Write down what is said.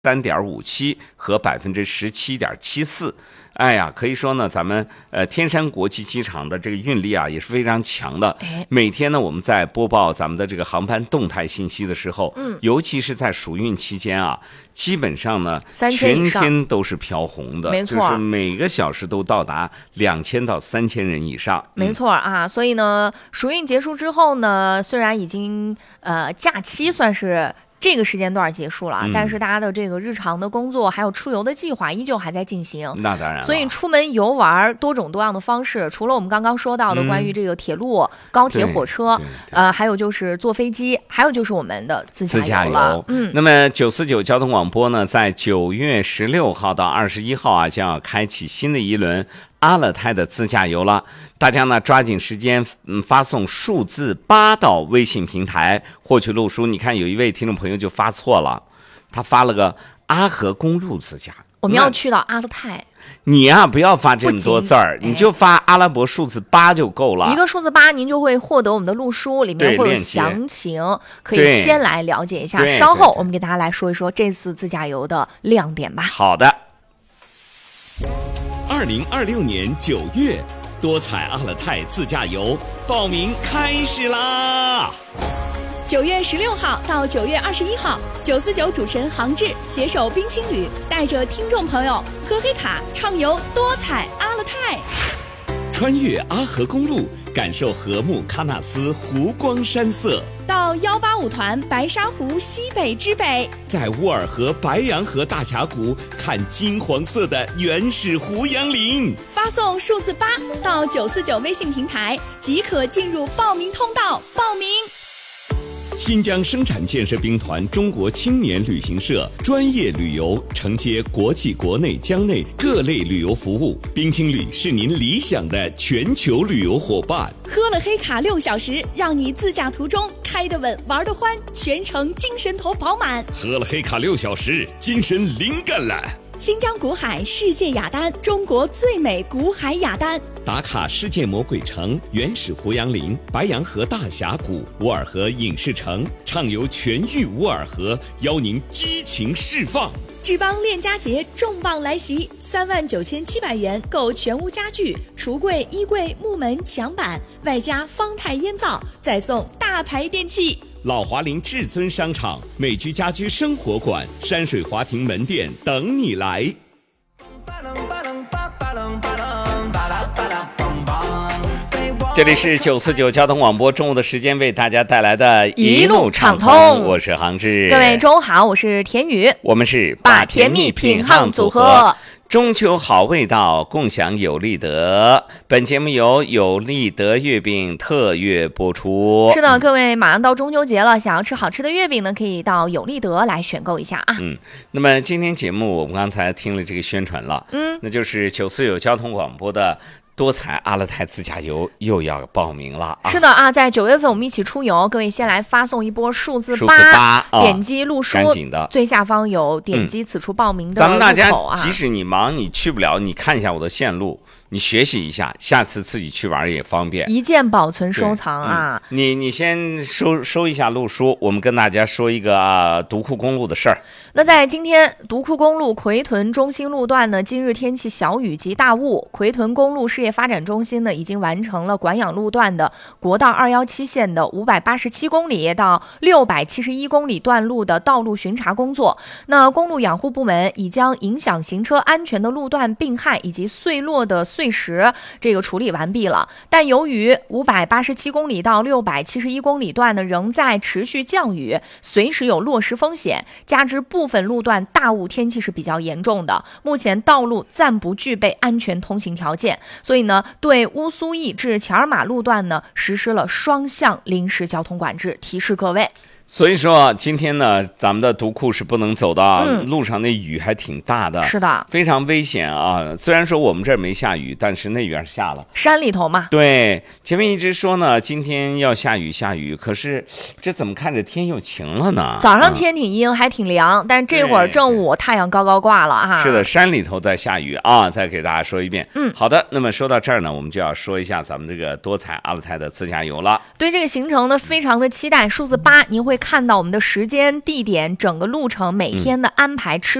3.57%和17.74%。哎呀，可以说呢，咱们天山国际机场的这个运力啊也是非常强的。每天呢，我们在播报咱们的这个航班动态信息的时候，尤其是在暑运期间啊，基本上呢，全天都是飘红的， 没错， 就是每个小时都到达2000到3000人以上。 没错啊，所以呢，暑运结束之后呢，虽然已经假期算是这个时间段结束了，但是大家的这个日常的工作还有出游的计划依旧还在进行。 那当然了， 所以出门游玩多种多样的方式，除了我们刚刚说到的关于这个铁路、高铁、火车，还有就是坐飞机，还有就是我们的自驾游了。 那么949交通广播呢，在9月16号到21号啊，将要开启新的一轮阿勒泰的自驾游了，大家呢抓紧时间，发送数字8到微信平台获取路书。你看有一位听众朋友就发错了，他发了个阿河公路自驾， 我们要去到阿勒泰。 你呀，不要发这么多字儿，你就发阿拉伯数字8就够了。 一个数字8，您就会获得我们的路书，里面会有详情，可以先来了解一下。稍后我们给大家来说一说这次自驾游的亮点吧。 好的。 2026年9月，多彩阿勒泰自驾游报名开始啦 ！9月16号到9月21号，949主持人杭志携手冰青旅，带着听众朋友喝黑卡畅游多彩阿勒泰， 穿越阿河公路，感受禾木喀纳斯湖光山色。 到185团白沙湖西北之北， 在乌尔河白洋河大峡谷看金黄色的原始胡杨林。 发送数字8到949微信平台，即可进入报名通道报名。 新疆生产建设兵团中国青年旅行社专业旅游，承接国际国内疆内各类旅游服务。冰青旅是您理想的全球旅游伙伴。 喝了黑卡6小时，让你自驾途中开得稳，玩得欢，全程精神头饱满。 喝了黑卡6小时，精神灵感了。 新疆古海世界雅丹，中国最美古海雅丹。 打卡世界魔鬼城、原始胡杨林、白洋河大峡谷、乌尔河影视城，畅游全域乌尔河，邀您激情释放。 志邦链家节重磅来袭，39700元购全屋家具、橱柜、衣柜、木门、墙板，外加方太烟灶，再送大牌电器。 老华林至尊商场、美居家居生活馆、山水华庭门店等你来。 这里是949交通广播，中午的时间为大家带来的一路畅通，我是杭志。 各位中午好，我是田宇， 我们是把甜蜜品夯组合。 中秋好味道，共享有利德。本节目由有利德月饼特约播出。 是的，各位马上到中秋节了，想要吃好吃的月饼呢，可以到有利德来选购一下啊。 那么今天节目我们刚才听了这个宣传了，那就是949交通广播的多彩阿勒泰自驾游又要报名了啊！ 是的啊，在9月份我们一起出游，各位先来发送一波数字8，点击路书，最下方有点击此处报名的入口啊。 咱们大家即使你忙你去不了，你看一下我的线路，你学习一下，下次自己去玩也方便， 一键保存收藏啊。 你先收一下路书，我们跟大家说一个独库公路的事儿。 那在今天，独库公路奎屯中心路段呢，今日天气小雨及大雾，奎屯公路事业发展中心呢已经完成了管养路段的国道217线的587公里到671公里段路的道路巡查工作。那公路养护部门已将影响行车安全的路段病害以及碎落的碎石这个处理完毕了，但由于587公里到671公里段呢仍在持续降雨，随时有落石风险，加之部分路段大雾天气是比较严重的，目前道路暂不具备安全通行条件，所以呢对乌苏驿至乔尔玛路段呢实施了双向临时交通管制，提示各位。 所以说今天呢咱们的独库是不能走的，路上那雨还挺大的， 是的， 非常危险啊。虽然说我们这儿没下雨，但是那边下了， 山里头嘛。 对，前面一直说呢今天要下雨，可是这怎么看着天又晴了呢？ 早上天挺阴，还挺凉，但这会儿正午太阳高高挂了啊。 是的，山里头在下雨啊。再给大家说一遍。好的，那么说到这儿呢，我们就要说一下咱们这个多彩阿勒泰的自驾游了。 对这个行程呢非常的期待，数字8您会看到我们的时间、地点、整个路程、每天的安排、吃